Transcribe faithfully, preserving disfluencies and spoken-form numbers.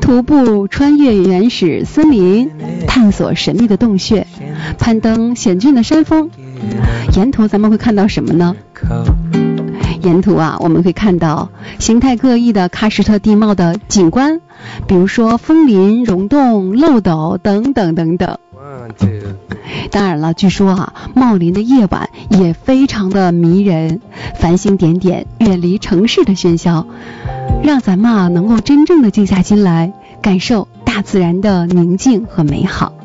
徒步穿越原始森林，探索神秘的洞穴，攀登险峻的山峰。沿途咱们会看到什么呢？沿途啊，我们会看到形态各异的喀什特地貌的景观，比如说枫林、溶洞、漏斗等等等等。当然了，据说啊，茂林的夜晚也非常的迷人，繁星点点，远离城市的喧嚣，让咱们啊能够真正的静下心来，感受大自然的宁静和美好。